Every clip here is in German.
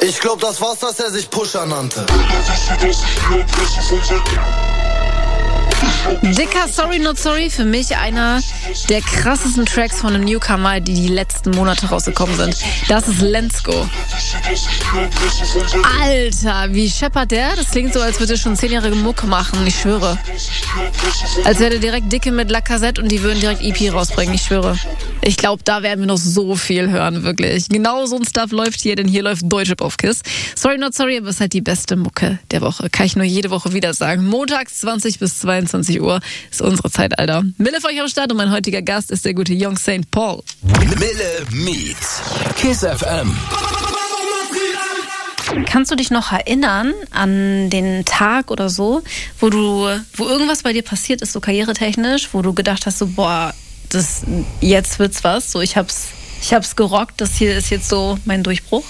Ich glaub, das war's, dass er sich Pusher nannte. Dicker Sorry Not Sorry, für mich einer der krassesten Tracks von einem Newcomer, die letzten Monate rausgekommen sind. Das ist Let's Go. Alter, wie scheppert der? Das klingt so, als würde er schon 10-jährige Mucke machen, ich schwöre. Als wäre der direkt Dicke mit Lacazette und die würden direkt EP rausbringen, ich schwöre. Ich glaube, da werden wir noch so viel hören, wirklich. Genau so ein Stuff läuft hier, denn hier läuft Deutschrap auf KISS. Sorry Not Sorry, aber es ist halt die beste Mucke der Woche. Kann ich nur jede Woche wieder sagen. Montags 20 bis 22 Uhr ist unsere Zeit, Alter. Mille für euch am Start und mein heutiger Gast ist der gute Young St. Paul. Mille meets KISS FM. Kannst du dich noch erinnern an den Tag oder so, wo irgendwas bei dir passiert ist, so karrieretechnisch, wo du gedacht hast, so boah, jetzt wird's was, so ich hab's gerockt, das hier ist jetzt so mein Durchbruch?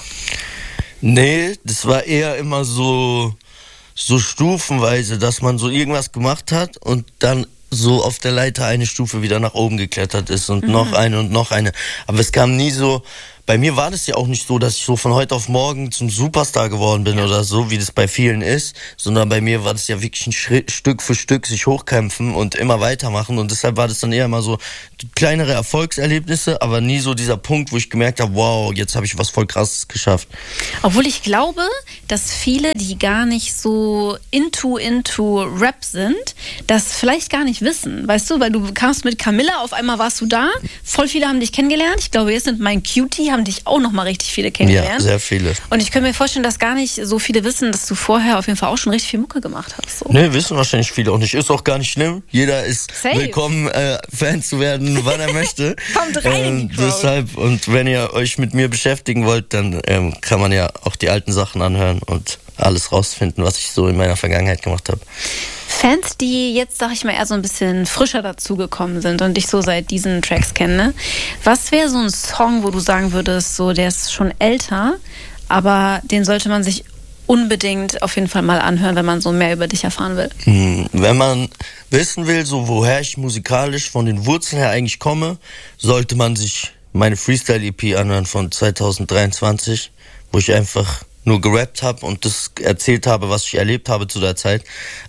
Nee, das war eher immer so stufenweise, dass man so irgendwas gemacht hat und dann so auf der Leiter eine Stufe wieder nach oben geklettert ist und noch eine und noch eine. Aber es kam nie so. Bei mir war das ja auch nicht so, dass ich so von heute auf morgen zum Superstar geworden bin oder so, wie das bei vielen ist, sondern bei mir war das ja wirklich ein Stück für Stück sich hochkämpfen und immer weitermachen und deshalb war das dann eher immer so kleinere Erfolgserlebnisse, aber nie so dieser Punkt, wo ich gemerkt habe, wow, jetzt habe ich was voll Krasses geschafft. Obwohl ich glaube, dass viele, die gar nicht so into Rap sind, das vielleicht gar nicht wissen, weißt du, weil du kamst mit Camilla, auf einmal warst du da, voll viele haben dich kennengelernt, ich glaube, jetzt sind mein Cutie, haben dich auch noch mal richtig viele kennengelernt. Ja, sehr viele. Und ich könnte mir vorstellen, dass gar nicht so viele wissen, dass du vorher auf jeden Fall auch schon richtig viel Mucke gemacht hast. So. Nee, wissen wahrscheinlich viele auch nicht. Ist auch gar nicht schlimm. Jeder ist willkommen, Fan zu werden, wann er möchte. Kommt rein in die Crowd. Deshalb, und wenn ihr euch mit mir beschäftigen wollt, dann kann man ja auch die alten Sachen anhören und alles rausfinden, was ich so in meiner Vergangenheit gemacht habe. Fans, die jetzt, sag ich mal, eher so ein bisschen frischer dazugekommen sind und dich so seit diesen Tracks kennen, ne? Was wäre so ein Song, wo du sagen würdest, so der ist schon älter, aber den sollte man sich unbedingt auf jeden Fall mal anhören, wenn man so mehr über dich erfahren will? Wenn man wissen will, so woher ich musikalisch von den Wurzeln her eigentlich komme, sollte man sich meine Freestyle-EP anhören von 2023, wo ich einfach nur gerappt habe und das erzählt habe, was ich erlebt habe zu der Zeit.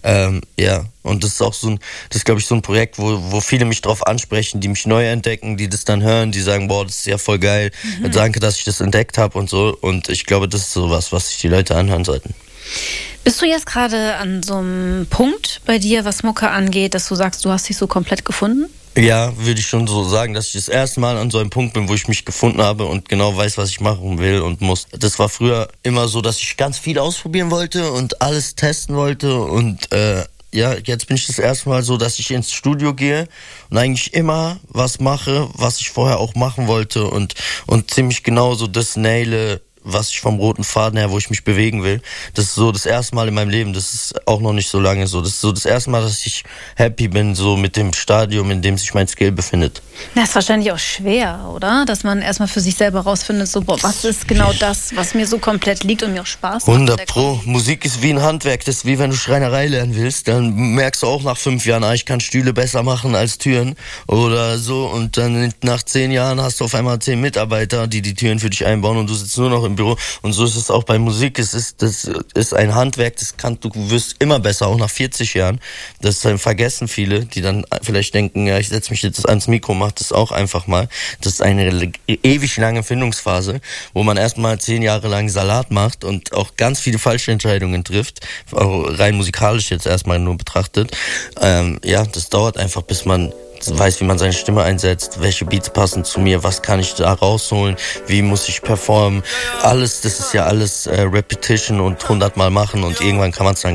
Ja, und das ist auch das ist, glaube ich, so ein Projekt, wo viele mich drauf ansprechen, die mich neu entdecken, die das dann hören, die sagen, boah, das ist ja voll geil, danke, dass ich das entdeckt habe und so. Und ich glaube, das ist sowas, was sich die Leute anhören sollten. Bist du jetzt gerade an so einem Punkt bei dir, was Mucke angeht, dass du sagst, du hast dich so komplett gefunden? Ja, würde ich schon so sagen, dass ich das erste Mal an so einem Punkt bin, wo ich mich gefunden habe und genau weiß, was ich machen will und muss. Das war früher immer so, dass ich ganz viel ausprobieren wollte und alles testen wollte und ja, jetzt bin ich das erste Mal so, dass ich ins Studio gehe und eigentlich immer was mache, was ich vorher auch machen wollte und ziemlich genau so das naile, was ich vom roten Faden her, wo ich mich bewegen will. Das ist so das erste Mal in meinem Leben, das ist auch noch nicht so lange so. Das ist so das erste Mal, dass ich happy bin, so mit dem Stadium, in dem sich mein Skill befindet. Das ist wahrscheinlich auch schwer, oder? Dass man erstmal für sich selber rausfindet, so, boah, was ist genau das, was mir so komplett liegt und mir auch Spaß macht. 100%. Musik ist wie ein Handwerk, das ist wie wenn du Schreinerei lernen willst, dann merkst du auch nach 5 Jahren, ich kann Stühle besser machen als Türen oder so und dann nach 10 Jahren hast du auf einmal 10 Mitarbeiter, die Türen für dich einbauen und du sitzt nur noch im Büro und so ist es auch bei Musik, das ist ein Handwerk, du wirst immer besser, auch nach 40 Jahren, das vergessen viele, die dann vielleicht denken, ja, ich setze mich jetzt ans Mikro, mach das auch einfach mal, das ist eine ewig lange Findungsphase, wo man erstmal 10 Jahre lang Salat macht und auch ganz viele falsche Entscheidungen trifft, auch rein musikalisch jetzt erstmal nur betrachtet, ja, das dauert einfach, bis man weiß, wie man seine Stimme einsetzt, welche Beats passen zu mir, was kann ich da rausholen, wie muss ich performen, alles, das ist ja alles Repetition und 100 Mal machen und irgendwann kann man es dann